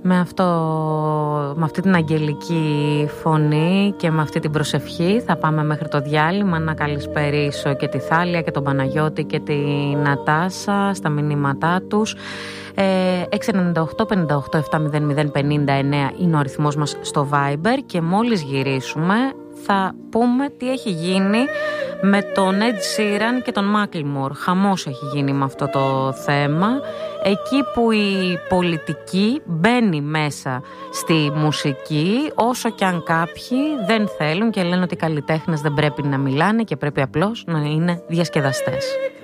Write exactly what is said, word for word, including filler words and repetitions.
Με, αυτό, με αυτή την αγγελική φωνή και με αυτή την προσευχή θα πάμε μέχρι το διάλειμμα. Να καλησπερίσω και τη Θάλια και τον Παναγιώτη και τη Νατάσα στα μηνύματά τους. έξι εννιά οκτώ πενήντα οκτώ εβδομήντα μηδέν πενήντα εννέα είναι ο αριθμός μας στο Viber και μόλις γυρίσουμε θα πούμε τι έχει γίνει με τον Ed Sheeran και τον Macklemore. Χαμός έχει γίνει με αυτό το θέμα. Εκεί που η πολιτική μπαίνει μέσα στη μουσική, όσο και αν κάποιοι δεν θέλουν και λένε ότι οι καλλιτέχνες δεν πρέπει να μιλάνε και πρέπει απλώς να είναι διασκεδαστές.